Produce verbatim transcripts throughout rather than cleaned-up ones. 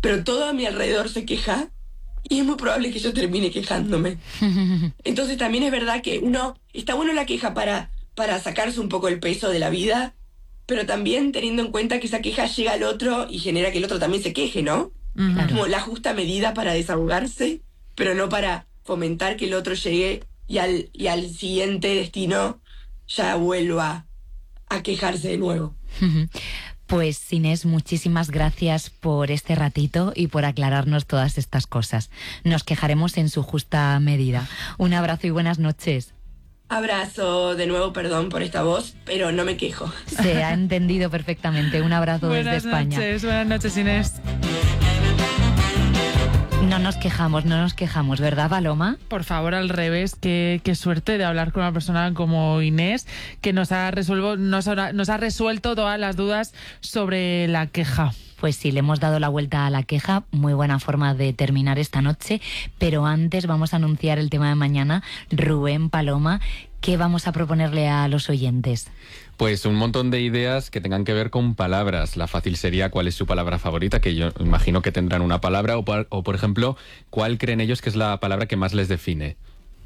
pero todo a mi alrededor se queja y es muy probable que yo termine quejándome. Entonces también es verdad que uno, está bueno la queja para, para sacarse un poco el peso de la vida, pero también teniendo en cuenta que esa queja llega al otro y genera que el otro también se queje, ¿no? Claro. Como la justa medida para desahogarse, pero no para fomentar que el otro llegue y al, y al siguiente destino ya vuelva a quejarse de nuevo. Pues Inés, muchísimas gracias por este ratito y por aclararnos todas estas cosas. Nos quejaremos en su justa medida. Un abrazo y buenas noches. Abrazo, de nuevo, perdón por esta voz, pero no me quejo. Se ha entendido perfectamente. Un abrazo desde España. Buenas noches, buenas noches, Inés. No nos quejamos, no nos quejamos, ¿verdad, Paloma? Por favor, al revés, qué, qué suerte de hablar con una persona como Inés, que nos ha, resuelvo, nos, ha, nos ha resuelto todas las dudas sobre la queja. Pues sí, le hemos dado la vuelta a la queja, muy buena forma de terminar esta noche, pero antes vamos a anunciar el tema de mañana. Rubén, Paloma, ¿qué vamos a proponerle a los oyentes? Pues un montón de ideas que tengan que ver con palabras. La fácil sería cuál es su palabra favorita, que yo imagino que tendrán una palabra, o por, o por ejemplo, cuál creen ellos que es la palabra que más les define.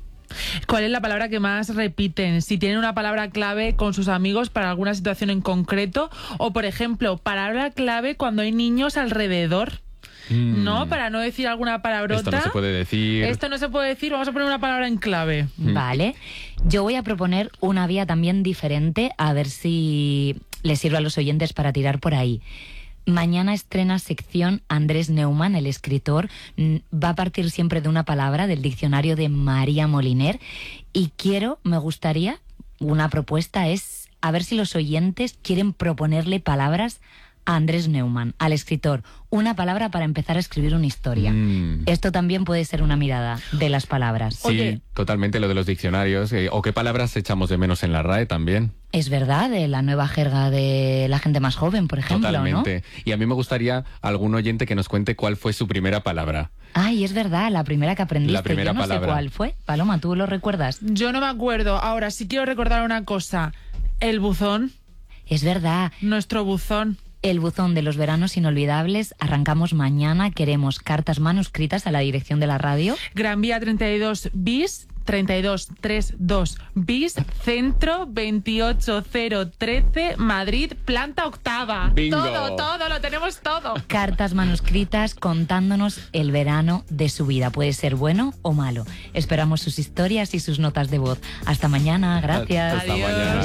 ¿Cuál es la palabra que más repiten? Si tienen una palabra clave con sus amigos para alguna situación en concreto, o por ejemplo, palabra clave cuando hay niños alrededor. Mm. No, para no decir alguna palabrota. Esto no se puede decir. Esto no se puede decir, vamos a poner una palabra en clave. Mm. Vale. Yo voy a proponer una vía también diferente, a ver si les sirve a los oyentes para tirar por ahí. Mañana estrena sección Andrés Neumann, el escritor. Va a partir siempre de una palabra del diccionario de María Moliner. Y quiero, me gustaría, una propuesta es a ver si los oyentes quieren proponerle palabras a Andrés Neumann, al escritor. Una palabra para empezar a escribir una historia. Mm. Esto también puede ser una mirada de las palabras. Sí, Oye, totalmente, lo de los diccionarios. Eh, o qué palabras echamos de menos en la R A E también. Es verdad, de la nueva jerga de la gente más joven, por ejemplo, totalmente. ¿no? Y a mí me gustaría algún oyente que nos cuente cuál fue su primera palabra. Ay, es verdad, la primera que aprendiste. La primera Yo no palabra. sé cuál fue. Paloma, ¿tú lo recuerdas? Yo no me acuerdo. Ahora sí quiero recordar una cosa. El buzón. Es verdad. Nuestro buzón. El buzón de los veranos inolvidables. Arrancamos mañana. Queremos cartas manuscritas a la dirección de la radio. Gran Vía treinta y dos bis, treinta y dos treinta y dos bis, Centro veintiocho cero trece, Madrid, planta octava. Bingo. Todo, todo, lo tenemos todo. Cartas manuscritas contándonos el verano de su vida. Puede ser bueno o malo. Esperamos sus historias y sus notas de voz. Hasta mañana. Gracias. Hasta Adiós. mañana.